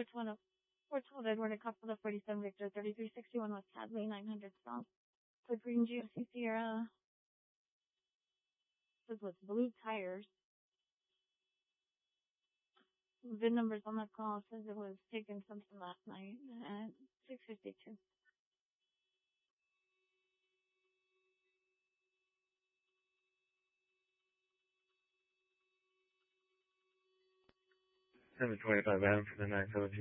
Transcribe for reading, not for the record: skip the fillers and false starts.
Fort Edward, a couple of 47 Victor, 3361 West Hadley, 900 South. The green GMC Sierra says with blue tires. The VIN numbers on the call says it was taken sometime last night at 6:52. Seven 25 Adam for the 917.